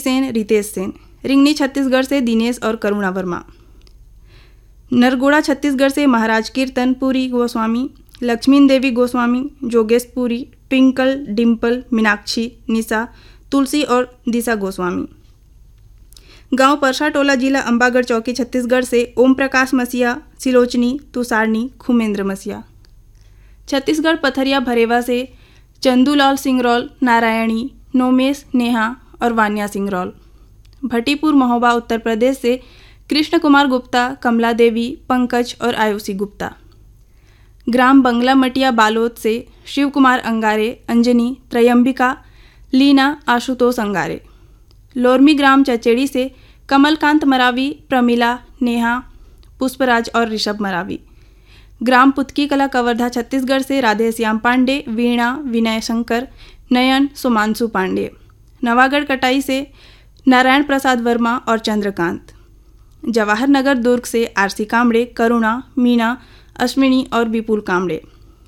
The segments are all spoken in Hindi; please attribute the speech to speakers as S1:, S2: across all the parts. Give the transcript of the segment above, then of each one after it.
S1: सेन, रितेश सेन। रिंगनी छत्तीसगढ़ से दिनेश और करुणा वर्मा। नरगोड़ा छत्तीसगढ़ से महाराज कीर्तन पुरी गोस्वामी, लक्ष्मीन देवी गोस्वामी, जोगेश पुरी, ट्विंकल, डिम्पल, मीनाक्षी, निशा, तुलसी और दिशा गोस्वामी। गांव परसाटोला, जिला अंबागढ़ चौकी, छत्तीसगढ़ से ओम प्रकाश मसीहा, सिलोचनी, तुषारनी, खुमेंद्र मसीहा। छत्तीसगढ़ पथरिया भरेवा से चंदूलाल सिंगरौल, नारायणी, नोमेश, नेहा और वान्या सिंगरौल। भट्टीपुर महोबा, उत्तर प्रदेश से कृष्ण कुमार गुप्ता, कमला देवी, पंकज और आयुषी गुप्ता। ग्राम बंगला मटिया, बालोद से शिव कुमार अंगारे, अंजनी, त्रयंबिका, लीना, आशुतोष अंगारे। लोरमी ग्राम चचेड़ी से कमलकांत मरावी, प्रमिला, नेहा, पुष्पराज और ऋषभ मरावी। ग्राम पुतकी कला, कवर्धा, छत्तीसगढ़ से राधे श्याम पांडे, वीणा, विनय शंकर, नयन, सुमांशु पांडे। नवागढ़ कटाई से नारायण प्रसाद वर्मा और चंद्रकांत। जवाहर नगर दुर्ग से आरसी कामड़े, करुणा, मीना, अश्विनी और विपुल कामड़े।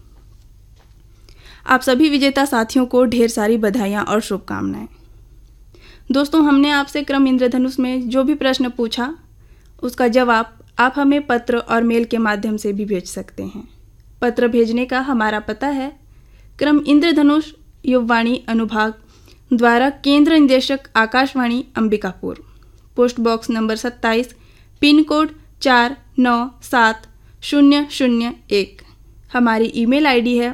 S1: आप सभी विजेता साथियों को ढेर सारी बधाइयाँ और शुभकामनाएं। दोस्तों, हमने आपसे क्रम इंद्रधनुष में जो भी प्रश्न पूछा उसका जवाब आप हमें पत्र और मेल के माध्यम से भी भेज सकते हैं। पत्र भेजने का हमारा पता है क्रम इंद्रधनुष, युववाणी अनुभाग द्वारा, केंद्र निदेशक Akashvani, Ambikapur, post box number 27, pin code 497001। हमारी ईमेल आईडी है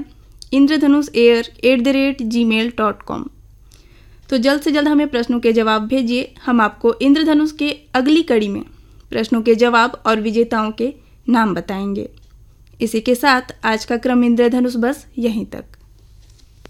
S1: indradhanush@gmail.com। तो जल्द से जल्द हमें प्रश्नों के जवाब भेजिए। हम आपको इंद्रधनुष के अगली कड़ी में प्रश्नों के जवाब और विजेताओं के नाम बताएंगे। इसी के साथ आज का क्रम इंद्रधनुष बस यहीं तक।